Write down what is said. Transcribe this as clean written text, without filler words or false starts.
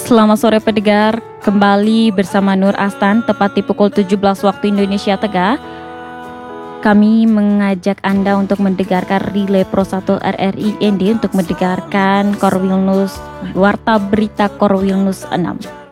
Selamat sore pendengar, kembali bersama Nur Astan tepat di pukul 17 waktu Indonesia Tengah. Kami mengajak Anda untuk mendengarkan relay Pro 1 RRI ND untuk mendengarkan Korwil News, Warta Berita Korwil News 6.